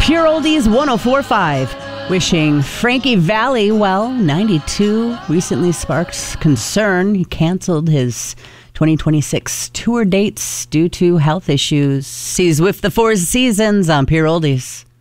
Pure Oldies 104.5. Wishing Frankie Valli well. 92 recently sparked concern. He canceled his 2026 tour dates due to health issues. He's with the Four Seasons on Pure Oldies.